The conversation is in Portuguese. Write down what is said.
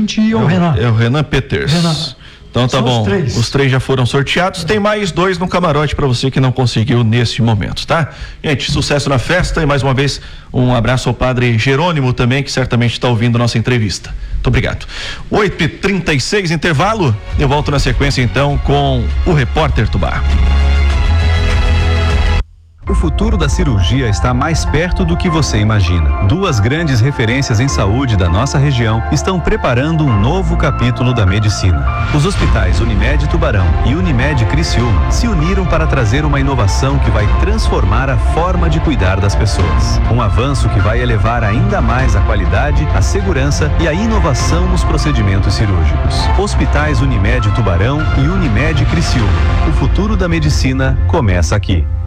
20 e o Renan. É o Renan Peters. Renan. Então tá bom, os três já foram sorteados, tem mais 2 no camarote para você que não conseguiu neste momento, tá? Gente, sucesso na festa e mais uma vez um abraço ao padre Jerônimo também, que certamente está ouvindo nossa entrevista. Muito obrigado. 8h36, intervalo, eu volto na sequência então com o Repórter Tubá. O futuro da cirurgia está mais perto do que você imagina. 2 grandes referências em saúde da nossa região estão preparando um novo capítulo da medicina. Os hospitais Unimed Tubarão e Unimed Criciúma se uniram para trazer uma inovação que vai transformar a forma de cuidar das pessoas. Um avanço que vai elevar ainda mais a qualidade, a segurança e a inovação nos procedimentos cirúrgicos. Hospitais Unimed Tubarão e Unimed Criciúma. O futuro da medicina começa aqui.